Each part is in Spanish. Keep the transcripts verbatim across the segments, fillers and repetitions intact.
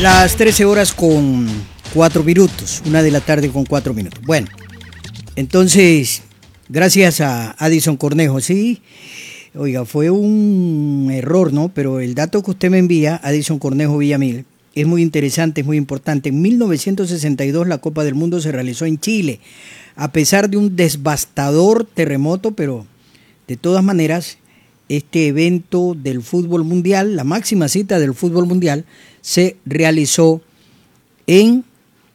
Las trece horas con cuatro minutos, una de la tarde con cuatro minutos. Bueno, entonces, gracias a Addison Cornejo, sí, oiga, fue un error, ¿no? Pero el dato que usted me envía, Addison Cornejo Villamil, es muy interesante, es muy importante. En mil novecientos sesenta y dos la Copa del Mundo se realizó en Chile, a pesar de un devastador terremoto, pero de todas maneras, este evento del fútbol mundial, la máxima cita del fútbol mundial, se realizó en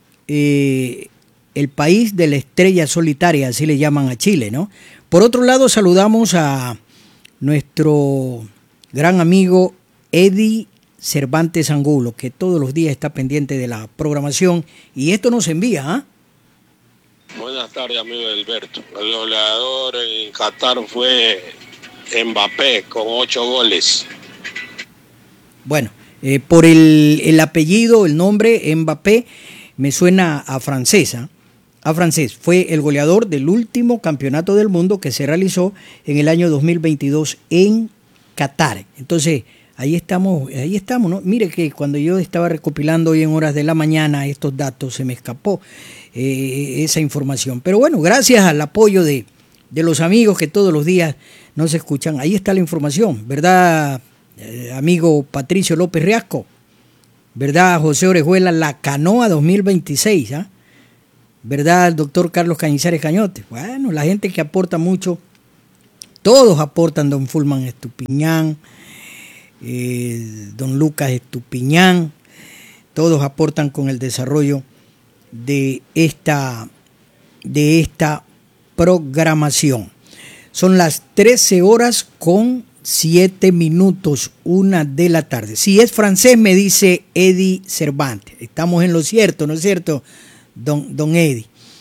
eh, el país de la estrella solitaria, así le llaman a Chile, ¿no? Por otro lado, saludamos a nuestro gran amigo Eddie Cervantes Angulo, que todos los días está pendiente de la programación, y esto nos envía, ¿ah? ¿eh? Buenas tardes, amigo Alberto. El goleador en Qatar fue Mbappé, con ocho goles. Bueno, eh, por el, el apellido, el nombre, Mbappé, me suena a francesa, a francés. Fue el goleador del último campeonato del mundo que se realizó en el año dos mil veintidós en Qatar. Entonces, ahí estamos, ahí estamos, ¿no? Mire que cuando yo estaba recopilando hoy en horas de la mañana estos datos, se me escapó eh, esa información. Pero bueno, gracias al apoyo de, de los amigos que todos los días nos escuchan, ahí está la información, ¿verdad, eh, amigo Patricio López Riasco? ¿Verdad, José Orejuela, la canoa dos mil veintiséis? ¿Ah? ¿Verdad, el doctor Carlos Cañizares Cañote? Bueno, la gente que aporta mucho, todos aportan, don Fulman Estupiñán, eh, don Lucas Estupiñán, todos aportan con el desarrollo de esta, de esta programación. Son las trece horas con siete minutos, una de la tarde. Si es francés, me dice Eddie Cervantes. Estamos en lo cierto, ¿no es cierto, don, don Eddie?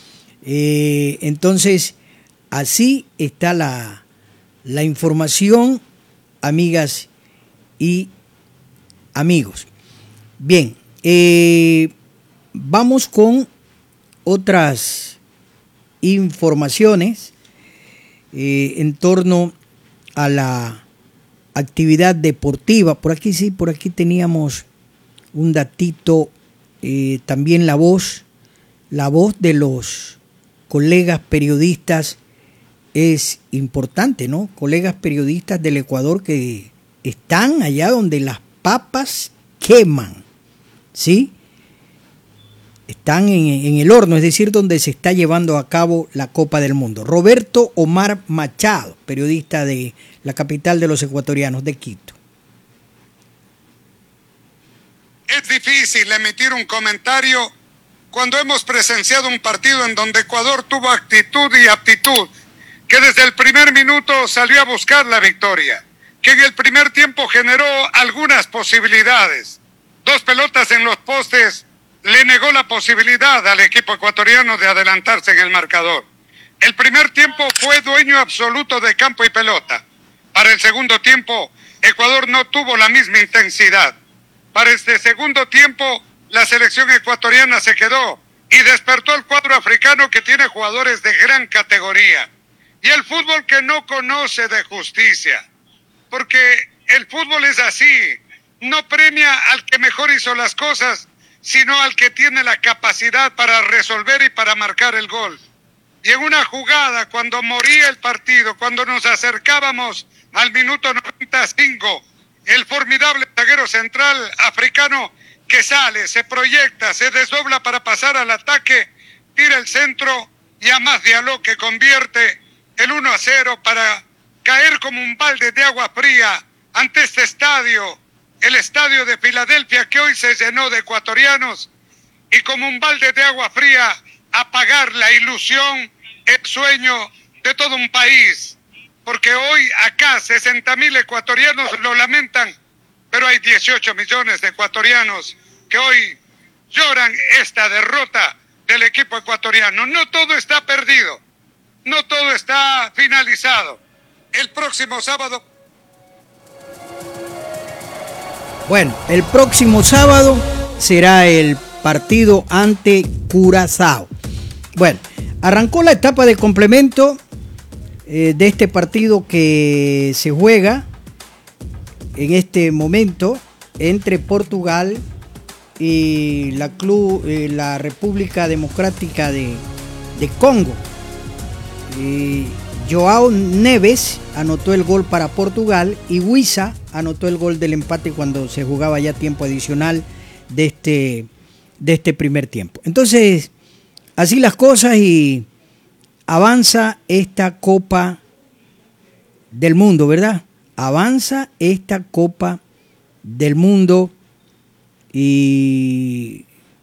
Eh, entonces, así está la, la información, amigas y amigos. Bien, eh, vamos con otras informaciones eh, en torno a la actividad deportiva. Por aquí sí, por aquí teníamos un datito, eh, también la voz, la voz de los colegas periodistas es importante, ¿no? Colegas periodistas del Ecuador que están allá donde las papas queman, ¿sí? Están en, en el horno, es decir, donde se está llevando a cabo la Copa del Mundo. Roberto Omar Machado, periodista de la capital de los ecuatorianos, de Quito. Es difícil emitir un comentario cuando hemos presenciado un partido en donde Ecuador tuvo actitud y aptitud, que desde el primer minuto salió a buscar la victoria, que en el primer tiempo generó algunas posibilidades. Dos pelotas en los postes le negó la posibilidad al equipo ecuatoriano de adelantarse en el marcador. El primer tiempo fue dueño absoluto de campo y pelota. Para el segundo tiempo, Ecuador no tuvo la misma intensidad. Para este segundo tiempo, la selección ecuatoriana se quedó y despertó el cuadro africano, que tiene jugadores de gran categoría. Y el fútbol que no conoce de justicia, porque el fútbol es así, no premia al que mejor hizo las cosas, sino al que tiene la capacidad para resolver y para marcar el gol. Y en una jugada, cuando moría el partido, cuando nos acercábamos al minuto noventa y cinco, el formidable zaguero central africano que sale, se proyecta, se desdobla para pasar al ataque, tira el centro y Amad Diallo, que convierte el uno a cero para caer como un balde de agua fría ante este estadio, el estadio de Filadelfia, que hoy se llenó de ecuatorianos, y como un balde de agua fría apagar la ilusión, el sueño de todo un país, porque hoy acá sesenta mil ecuatorianos lo lamentan, pero hay dieciocho millones de ecuatorianos que hoy lloran esta derrota del equipo ecuatoriano. No todo está perdido, no todo está finalizado. El próximo sábado... Bueno, el próximo sábado será el partido ante Curazao. Bueno, arrancó la etapa de complemento eh, de este partido que se juega en este momento entre Portugal y la, club, eh, la República Democrática de, de Congo. Eh, Joao Neves anotó el gol para Portugal y Wissa anotó el gol del empate cuando se jugaba ya tiempo adicional de este, de este primer tiempo. Entonces, así las cosas y avanza esta Copa del Mundo, ¿verdad? Avanza esta Copa del Mundo y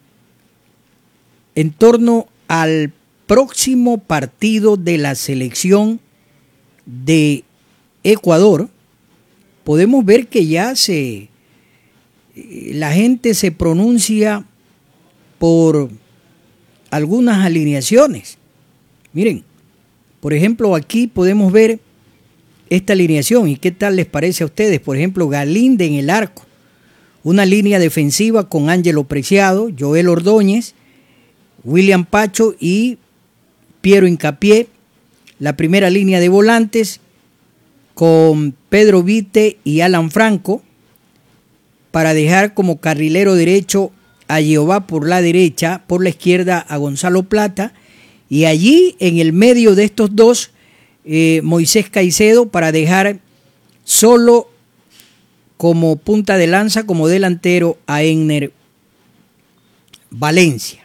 en torno al próximo partido de la selección de Ecuador, podemos ver que ya se la gente se pronuncia por algunas alineaciones. Miren, por ejemplo, aquí podemos ver esta alineación y qué tal les parece a ustedes. Por ejemplo, Galíndez en el arco, una línea defensiva con Ángelo Preciado, Joel Ordóñez, William Pacho y Piero Hincapié. La primera línea de volantes con Pedro Vite y Alan Franco, para dejar como carrilero derecho a Jehová por la derecha, por la izquierda a Gonzalo Plata, y allí en el medio de estos dos eh, Moisés Caicedo, para dejar solo como punta de lanza, como delantero, a Enner Valencia.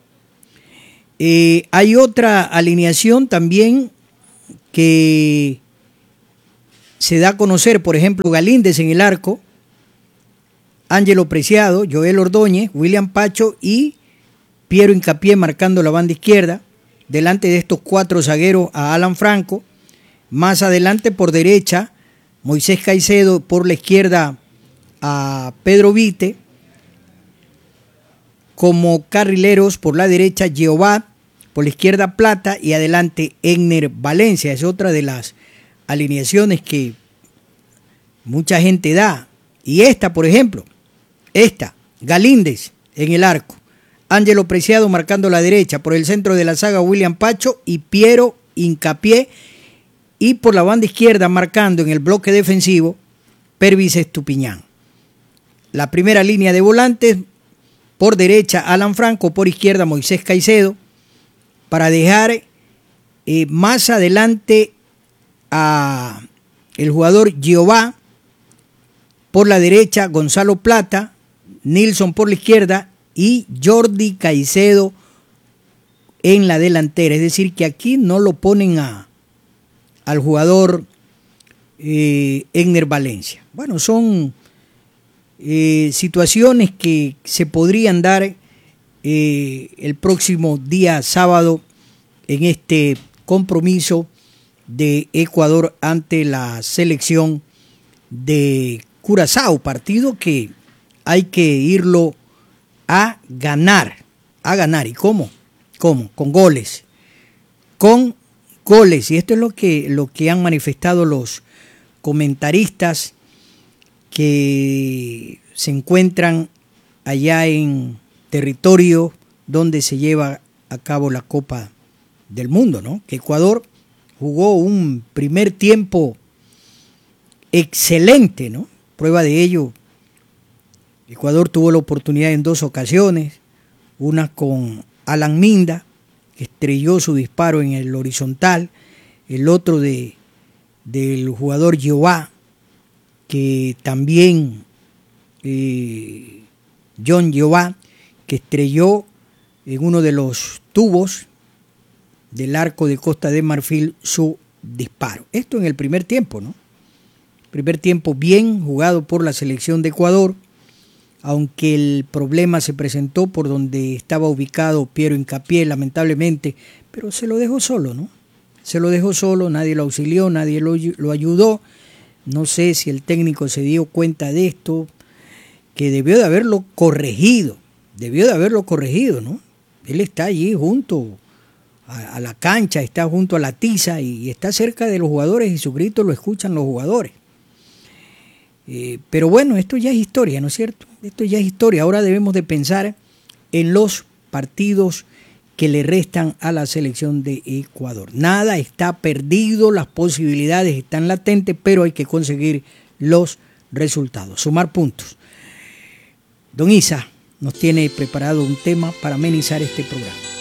Eh, hay otra alineación también que se da a conocer, por ejemplo, Galíndez en el arco, Ángelo Preciado, Joel Ordóñez, William Pacho y Piero Hincapié marcando la banda izquierda. Delante de estos cuatro zagueros a Alan Franco. Más adelante por derecha, Moisés Caicedo, por la izquierda a Pedro Vite. Como carrileros por la derecha, Jehová, por la izquierda Plata y adelante Enner Valencia. Es otra de las alineaciones que mucha gente da. Y esta, por ejemplo, esta, Galíndez en el arco, Ángelo Preciado marcando la derecha, por el centro de la saga William Pacho y Piero Hincapié, y por la banda izquierda marcando en el bloque defensivo Pervis Estupiñán. La primera línea de volantes, por derecha Alan Franco, por izquierda Moisés Caicedo, para dejar eh, más adelante a el jugador Jehová, por la derecha Gonzalo Plata, Nilson por la izquierda y Jordi Caicedo en la delantera. Es decir, que aquí no lo ponen a, al jugador eh, Enner Valencia. Bueno, son eh, situaciones que se podrían dar eh, el próximo día sábado en este compromiso de Ecuador ante la selección de Curazao, partido que hay que irlo a ganar, a ganar. ¿Y cómo? ¿Cómo? Con goles, con goles. Y esto es lo que, lo que han manifestado los comentaristas que se encuentran allá en territorio donde se lleva a cabo la Copa del Mundo, ¿no? Que Ecuador jugó un primer tiempo excelente, ¿no? Prueba de ello, Ecuador tuvo la oportunidad en dos ocasiones, una con Alan Minda, que estrelló su disparo en el horizontal, el otro de del jugador Jehová, que también eh, John Jehová, que estrelló en uno de los tubos del arco de Costa de Marfil su disparo. Esto en el primer tiempo, ¿no? Primer tiempo bien jugado por la selección de Ecuador, aunque el problema se presentó por donde estaba ubicado Piero Hincapié, lamentablemente, pero se lo dejó solo, ¿no? Se lo dejó solo, nadie lo auxilió, nadie lo, lo ayudó. No sé si el técnico se dio cuenta de esto, que debió de haberlo corregido, debió de haberlo corregido, ¿no? Él está allí junto a, a la cancha, está junto a la tiza y, y está cerca de los jugadores y su grito lo escuchan los jugadores. Eh, pero bueno, esto ya es historia, ¿no es cierto? Esto ya es historia. Ahora debemos de pensar en los partidos que le restan a la selección de Ecuador. Nada está perdido, las posibilidades están latentes, pero hay que conseguir los resultados, sumar puntos. Don Isa, nos tiene preparado un tema para amenizar este programa.